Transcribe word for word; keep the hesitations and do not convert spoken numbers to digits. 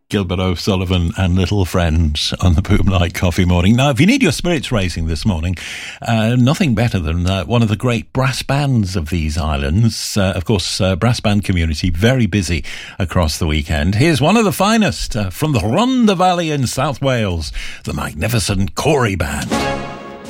Gilbert O'Sullivan and Little Friends on the Boomlight Coffee Morning. Now, if you need your spirits raising this morning, uh, nothing better than uh, one of the great brass bands of these islands. Uh, of course, uh, brass band community very busy across the weekend. Here's one of the finest uh, from the Rhondda Valley in South Wales, the magnificent Corey Band.